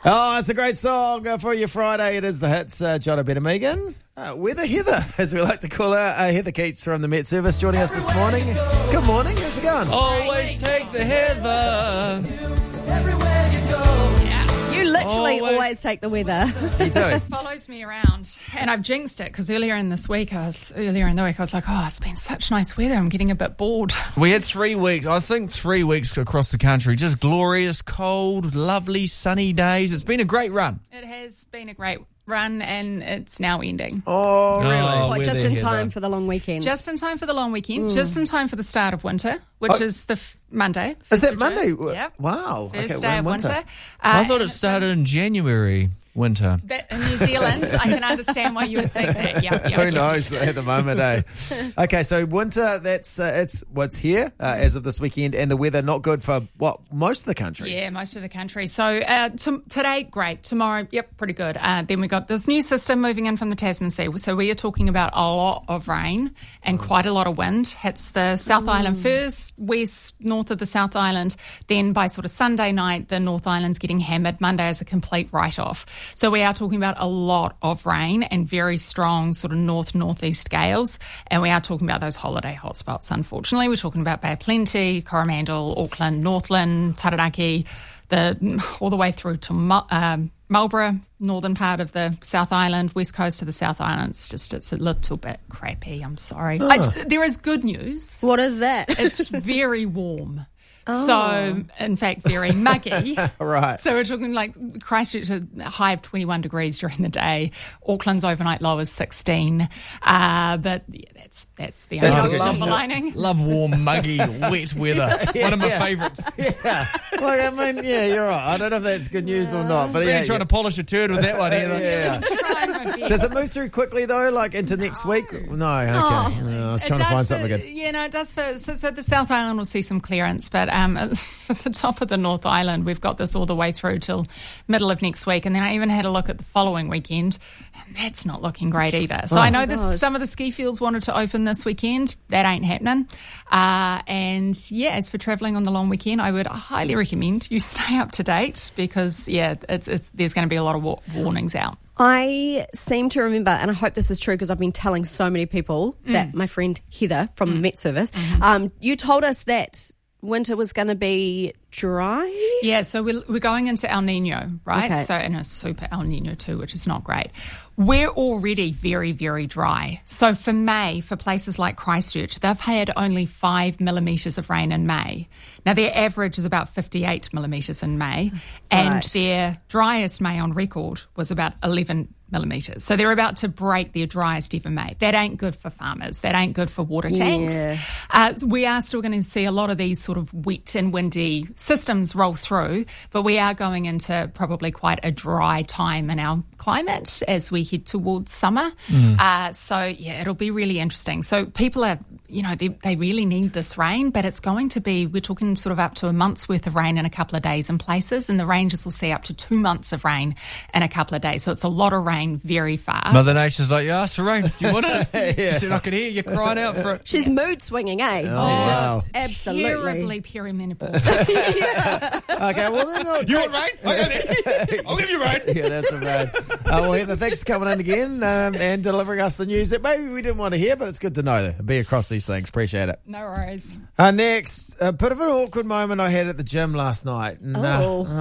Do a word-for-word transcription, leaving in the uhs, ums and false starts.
Oh, it's a great song uh, for your Friday. It is the hits. Uh, Jono Better Megan. Uh, Weather Heather, as we like to call her. Uh, Heather Keats from the Met Service joining us this morning. Good morning. How's it going? Always take the Heather. Everywhere you go. You literally Always. always take the weather. You do. Follows me around, and I've jinxed it because earlier in this week, I was earlier in the week, I was like, "Oh, it's been such nice weather. I'm getting a bit bored." We had three weeks, I think three weeks across the country. Just glorious, cold, lovely, sunny days. It's been a great run. It has been a great run, and it's now ending. Oh, really? Oh, What, weather just in Heather. time for the long weekend. Just in time for the long weekend, just in time for the start of winter, which Oh. is the f- Monday. Is first that of Monday? June. Yep. Wow. First okay, day we're in of winter. Uh, I thought and it it's started in January, winter. But in New Zealand, I can understand why you would think that. Yeah, yeah, Who yeah. knows at the moment, eh? Okay, so winter, that's uh, it's what's here uh, as of this weekend, and the weather not good for, what, most of the country? Yeah, most of the country. So uh, to, today, great. Tomorrow, yep, pretty good. Uh, then we got this new system moving in from the Tasman Sea. So we are talking about a lot of rain and quite a lot of wind. Hits the South Island first, west, north of the South Island. Then by sort of Sunday night, the North Island's getting hammered. Monday is a complete write-off. So we are talking about a lot of rain and very strong sort of north-northeast gales. And we are talking about those holiday hotspots, unfortunately. We're talking about Bay of Plenty, Coromandel, Auckland, Northland, Taranaki, the all the way through to Mu- um, Marlborough, northern part of the South Island, west coast of the South Island. It's just, it's a little bit crappy, I'm sorry. I, there is good news. What is that? It's very warm. Oh. So, in fact, very muggy. Right. So we're talking like Christchurch, a high of twenty-one degrees during the day. Auckland's overnight low is sixteen. Uh, but yeah, that's that's the That's only okay. silver lining. Love warm, muggy, wet weather. One of my favourites. Yeah. Like, I mean, yeah, you're right. I don't know if that's good news or not, but Really yeah. trying to polish a turd with that one, Heather. yeah. Trying my best. Does it move through quickly though, like into next week? No, okay. Oh. No, I was It trying to does find for- something good. Yeah, no, it does for. So, so the South Island will see some clearance, but um, at the top of the North Island, we've got this all the way through till middle of next week. And then I even had a look at the following weekend, and that's not looking great either. So Oh. I know Oh, this, gosh. some of the ski fields wanted to open this weekend. That ain't happening. Uh, and yeah, as for travelling on the long weekend, I would highly recommend you stay up to date because, yeah, it's, it's, there's going to be a lot of wa- warnings out. I seem to remember, and I hope this is true because I've been telling so many people that my friend Heather from the Met Service, um, you told us that winter was going to be dry. Yeah, so we're, we're going into El Nino, right? Okay. So, and a super El Nino too, which is not great. We're already very, very dry. So for May, for places like Christchurch, they've had only five millimetres of rain in May. Now, their average is about fifty-eight millimetres in May, and Right. their driest May on record was about eleven millimetres. So they're about to break their driest ever May. That ain't good for farmers. That ain't good for water tanks. Yeah. Uh, we are still going to see a lot of these sort of wet and windy systems roll through, but we are going into probably quite a dry time in our climate as we head towards summer. Uh, so, yeah, it'll be really interesting. So people are, you know, they, they really need this rain, but it's going to be, we're talking sort of up to a month's worth of rain in a couple of days in places, and the ranges will see up to two months of rain in a couple of days. So it's a lot of rain very fast. Mother Nature's like, you asked for rain. You want it? You said, I could hear you crying out for it. She's mood swinging, eh? Oh, wow. Absolutely. Terribly perimenopause. Okay, well then, look, You want rain? I got it. I'll give you rain. yeah, that's a right. Uh, well, Heather, thanks for coming in again um, and delivering us the news that maybe we didn't want to hear, but it's good to know that. Be across these things. Appreciate it. No worries. Uh, next, a bit of an awkward moment I had at the gym last night. And, uh, Oh.